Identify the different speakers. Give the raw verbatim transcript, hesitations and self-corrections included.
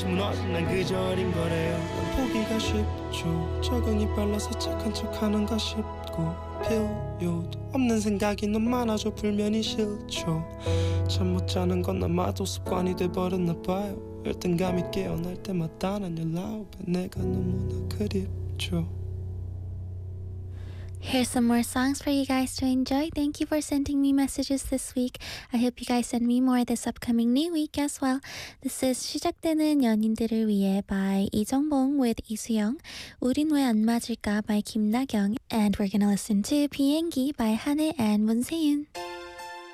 Speaker 1: 무너진 난 그저 어린 거래요. 보기가 쉽죠. 적응이 빨라서 착한 척하는가 싶고 필요도 없는 생각이 너무 많아져 불면이 싫죠. 잠 못 자는 건 아마도 습관이 돼버렸나 봐요. 열등감이 깨어날 때마다 난 열아홉에 내가 너무나 그립죠.
Speaker 2: Here's some more songs for you guys to enjoy. Thank you for sending me messages this week. I hope you guys send me more this upcoming new week as well. This is 시작되는 연인들을 위해 by 이정봉 with 이수영, 우린 왜 안 맞을까 by 김나경, and we're gonna listen to 비행기 by 한혜 and 문세윤.